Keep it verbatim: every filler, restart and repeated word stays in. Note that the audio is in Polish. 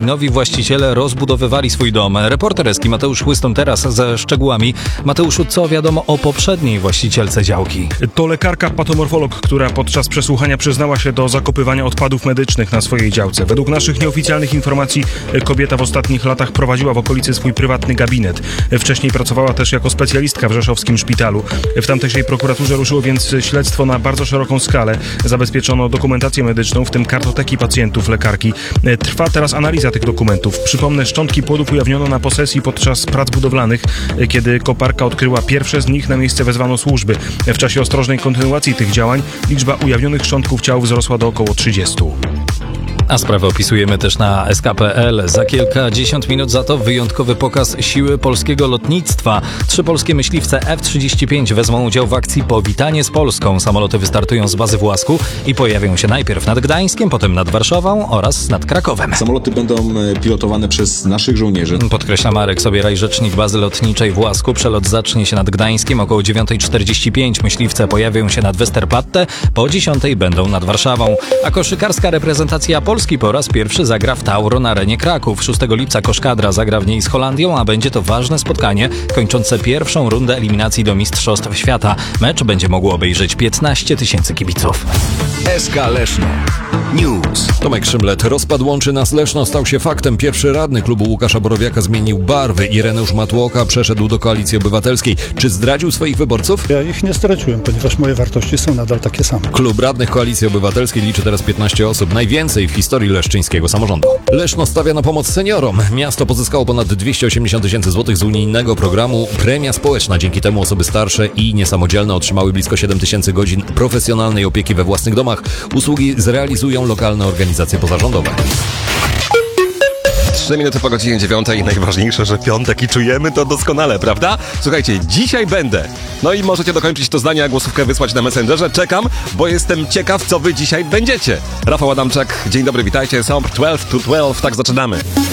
nowi właściciele rozbudowywali swój dom. Reporter Eski Mateusz Chłyston teraz ze szczegółami. Mateuszu, co wiadomo o poprzedniej właścicielce działki? To lekarka patomorfolog, która podczas przesłuchania przyznała się do zakopywania odpadów medycznych na swojej działce. Według naszych nieoficjalnych informacji kobieta w ostatnich latach prowadziła w okolicy swój prywatny gabinet. Wcześniej pracowała też jako specjalistka w rzeszowskim szpitalu. W tamtejszej prokuraturze ruszyło więc śledztwo na bardzo szeroką skalę. Zabezpieczono dokumentację medyczną, w tym kartoteki pacjentów lekarki. Trwa teraz analiza tych dokumentów. Przypomnę, szczątki płodów ujawniono na posesji podczas prac budowlanych. Kiedy koparka odkryła pierwsze z nich, na miejsce wezwano służby. W czasie ostrożnej kontynuacji tych działań liczba ujawnionych szczątków ciał wzrosła do około trzydziestu. A sprawę opisujemy też na S K kropka P L. Za kilkadziesiąt minut za to wyjątkowy pokaz siły polskiego lotnictwa. Trzy polskie myśliwce F trzydzieści pięć wezmą udział w akcji Powitanie z Polską. Samoloty wystartują z bazy w Łasku i pojawią się najpierw nad Gdańskiem, potem nad Warszawą oraz nad Krakowem. Samoloty będą pilotowane przez naszych żołnierzy. Podkreśla Marek Sobieraj, rzecznik bazy lotniczej w Łasku. Przelot zacznie się nad Gdańskiem około dziewiąta czterdzieści pięć. Myśliwce pojawią się nad Westerplatte, po dziesiątej będą nad Warszawą. A koszykarska reprezentacja Polski Polski po raz pierwszy zagra w Tauro na arenie Kraków. szóstego lipca Koszkadra zagra w niej z Holandią, a będzie to ważne spotkanie kończące pierwszą rundę eliminacji do Mistrzostw Świata. Mecz będzie mogło obejrzeć piętnaście tysięcy kibiców. S K Leszno News. Tomek Szymlet. Rozpad łączy nas Leszno stał się faktem. Pierwszy radny klubu Łukasza Borowiaka zmienił barwy. Ireneusz Matłoka przeszedł do Koalicji Obywatelskiej. Czy zdradził swoich wyborców? Ja ich nie zdradziłem, ponieważ moje wartości są nadal takie same. Klub radnych Koalicji Obywatelskiej liczy teraz piętnaście osób. Najwięcej w historii leszczyńskiego samorządu. Leszno stawia na pomoc seniorom. Miasto pozyskało ponad dwieście osiemdziesiąt tysięcy złotych z unijnego programu Premia Społeczna. Dzięki temu osoby starsze i niesamodzielne otrzymały blisko siedem tysięcy godzin profesjonalnej opieki we własnych domach. Usługi zrealizują lokalne organizacje pozarządowe. Trzy minuty po godzinie dziewiątej. Najważniejsze, że piątek i czujemy to doskonale, prawda? Słuchajcie, dzisiaj będę. No i możecie dokończyć to zdanie, a głosówkę wysłać na Messengerze. Czekam, bo jestem ciekaw, co wy dzisiaj będziecie. Rafał Adamczak, dzień dobry, witajcie. Są dwanaście to dwanaście, tak zaczynamy.